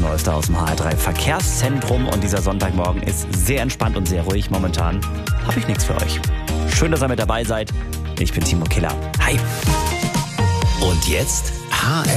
Neueste aus dem HR3 Verkehrszentrum. Und dieser Sonntagmorgen ist sehr entspannt und sehr ruhig. Momentan habe ich nichts für euch. Schön, dass ihr mit dabei seid. Ich bin Timo Killer. Hi. Und jetzt HR